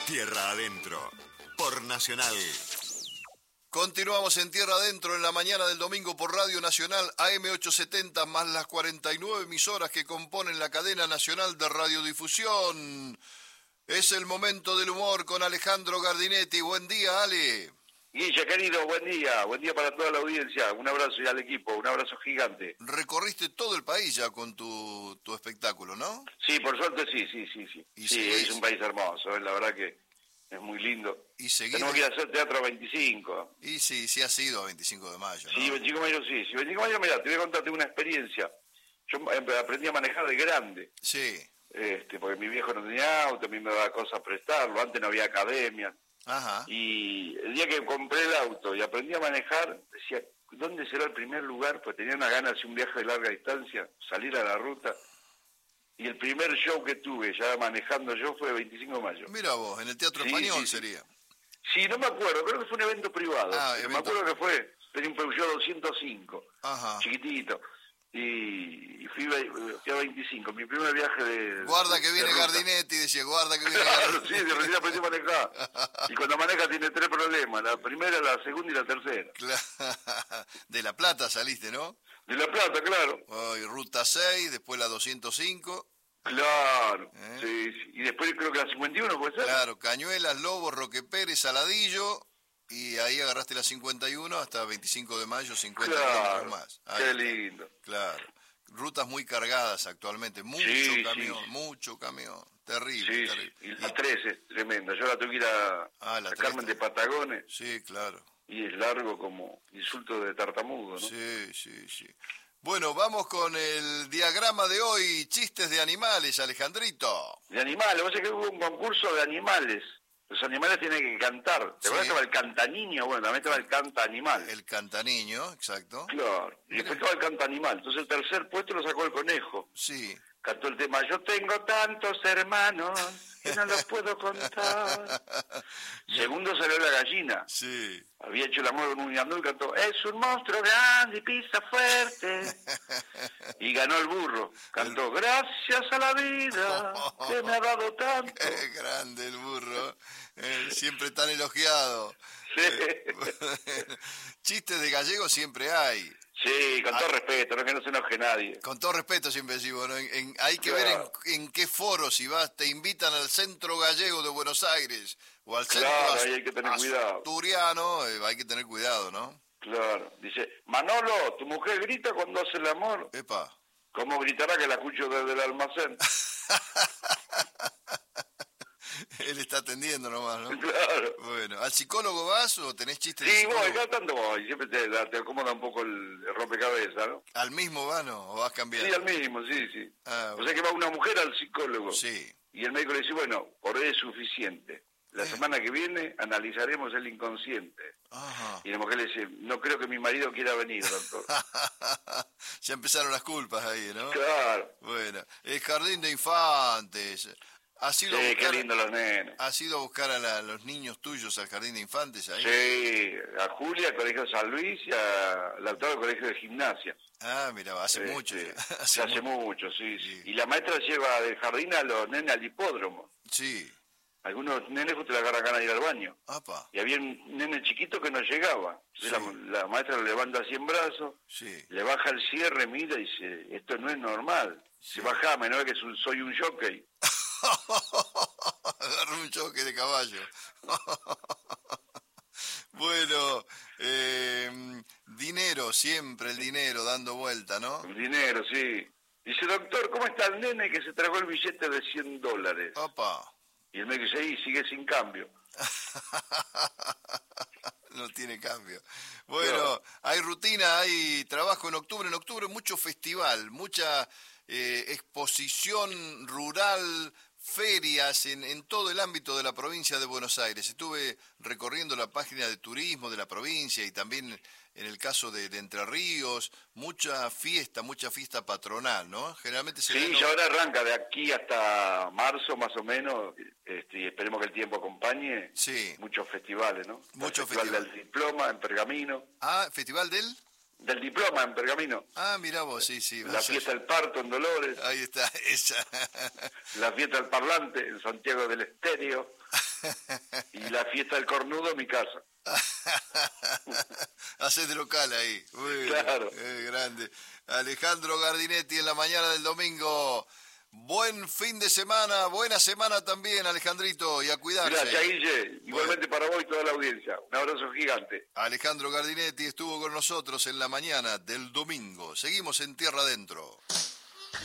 Tierra Adentro, por Nacional. Continuamos en Tierra Adentro en la mañana del domingo por Radio Nacional AM870 más las 49 emisoras que componen la cadena nacional de radiodifusión. Es el momento del humor con Alejandro Gardinetti. Buen día, Ale. Guilla, querido, buen día para toda la audiencia, un abrazo y al equipo, un abrazo gigante. Recorriste todo el país ya con tu espectáculo, ¿no? Sí, por suerte sí. ¿Y sí, es un país hermoso, la verdad que es muy lindo. ¿Y seguís? Tenemos que ir a hacer teatro 25. Y sí has ido a 25 de mayo, ¿no? Sí, 25 de mayo sí. 25 de mayo, mira, te voy a contarte una experiencia. Yo aprendí a manejar de grande. Sí. Porque mi viejo no tenía auto, a mí me daba cosas prestarlo, antes no había academia. Ajá. Y el día que compré el auto y aprendí a manejar, decía, ¿dónde será el primer lugar? Pues tenía una gana de hacer un viaje de larga distancia, salir a la ruta. Y el primer show que tuve, ya manejando yo, fue 25 de mayo. Mira vos, en el Teatro Español sería. Sí, no me acuerdo, creo que fue un evento privado. Me acuerdo que tenía un Peugeot 205, ajá, chiquitito. Y fui a 25, mi primer viaje de... Guarda que viene Gardinetti, decía, guarda que viene Gardinetti. Sí, de recién aprendí a manejar. Y cuando maneja tiene 3 problemas, la primera, la segunda y la tercera. De La Plata saliste, ¿no? De La Plata, claro. Y Ruta 6, después la 205. Claro, sí. Y después creo que la 51, ¿puede ser? Claro, Cañuelas, Lobos, Roque Pérez, Saladillo, y ahí agarraste la 51 hasta 25 de mayo, 50 kilómetros más. Ahí qué lindo. Claro. Rutas muy cargadas actualmente, mucho camión, terrible, terrible. Y la 13 es tremenda, yo la tengo que ir a Carmen de Patagones. Sí, claro. Y es largo como insulto de tartamudo, ¿no? Sí. Bueno, vamos con el diagrama de hoy, chistes de animales, Alejandrito. De animales, vos sabés que hubo un concurso de animales. Los animales tienen que cantar. ¿Te acuerdas que estaba el cantaniño? Bueno, también estaba el canta animal. El cantaniño, exacto. Claro, y después estaba el canta animal. Entonces el tercer puesto lo sacó el conejo. Sí. Cantó el tema, yo tengo tantos hermanos que no los puedo contar. Segundo salió la gallina. Sí. Había hecho el amor con un gandul y cantó, es un monstruo grande y pisa fuerte. Y ganó el burro. Cantó, gracias a la vida que me ha dado tanto. Qué grande el burro. Siempre tan elogiado. Sí. Chistes de gallego siempre hay. Sí, con todo respeto, no que no se enoje nadie. Con todo respeto siempre decimos, ¿no? Hay que ver en qué foro, si vas, te invitan al Centro Gallego de Buenos Aires o al Centro ahí hay que tener cuidado. Asturiano, hay que tener cuidado, ¿no? Claro, dice, Manolo, tu mujer grita cuando hace el amor. Epa. ¿Cómo gritará que la escucho desde el almacén? Él está atendiendo nomás, ¿no? Claro. Bueno, ¿al psicólogo vas o tenés chistes sí, de psicólogo? Sí, voy, cada tanto voy, siempre te acomoda un poco el rompecabezas, ¿no? ¿Al mismo vas, no? ¿O vas cambiando? Sí, al mismo, sí. Ah, o sea que va una mujer al psicólogo. Sí. Y el médico le dice, bueno, por hoy es suficiente. La semana que viene analizaremos el inconsciente. Ajá. Y la mujer le dice, no creo que mi marido quiera venir, doctor. Ya empezaron las culpas ahí, ¿no? Claro. Bueno, el jardín de infantes. Qué lindo los nenes. ¿Has ido a buscar a los niños tuyos al jardín de infantes ahí? Sí, a Julia, al Colegio San Luis, y a Lautaro, al Colegio de Gimnasia. Ah, mira, hace mucho. Hace mucho, sí. Y la maestra lleva del jardín a los nenes al hipódromo. Sí. Algunos nenes justo le agarran ganas de ir al baño. Apa. Y había un nene chiquito que no llegaba. Sí. La maestra lo levanta así en brazos, le baja el cierre, mira y dice, esto no es normal. Sí. Bajame, no es que soy un jockey. Agarró un choque de caballo. Bueno, dinero, siempre el dinero dando vuelta, ¿no? El dinero, sí. Dice, doctor, ¿cómo está el nene que se tragó el billete de $100? Opa. Y el médico dice, sigue sin cambio. No tiene cambio. Bueno, hay rutina, hay trabajo en octubre. En octubre mucho festival, mucha exposición rural, ferias en todo el ámbito de la provincia de Buenos Aires. Estuve recorriendo la página de turismo de la provincia y también en el caso de Entre Ríos, mucha fiesta patronal, ¿no? Generalmente se sí, ya ahora arranca de aquí hasta marzo más o menos, y esperemos que el tiempo acompañe. Sí. Muchos festivales, ¿no? Muchos festivales. Del diploma en Pergamino. Ah, ¿festival del diploma en Pergamino. Ah, mirá vos, sí. La fiesta del parto en Dolores. Ahí está, esa. La fiesta del parlante en Santiago del Estero. Y la fiesta del cornudo en mi casa. Hacés de local ahí. Muy Claro. grande. Alejandro Gardinetti en la mañana del domingo. Buen fin de semana, buena semana también, Alejandrito, y a cuidarse. Gracias, Guille. Igualmente para vos y toda la audiencia. Un abrazo gigante. Alejandro Gardinetti estuvo con nosotros en la mañana del domingo. Seguimos en Tierra Adentro.